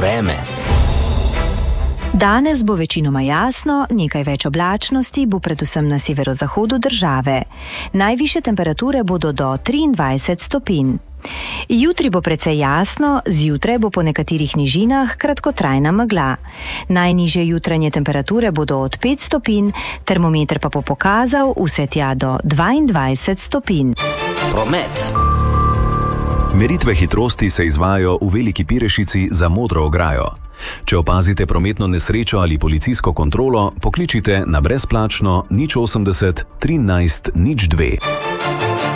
vreme. Danes bo večinoma jasno, nekaj več oblačnosti bo predvsem na severozahodu države. Najvišje temperature bodo do 23 stopinj. Jutri bo precej jasno, zjutraj bo po nekaterih nižinah kratkotrajna megla. Najnižje jutranje temperature bodo od 5 stopinj, termometer pa bo pokazal vse tja do 22 stopinj. Promet. Meritve hitrosti se izvajajo v Veliki Pirešici za modro ograjo. Če opazite prometno nesrečo ali policijsko kontrolo, pokličite na brezplačno 080 13 02.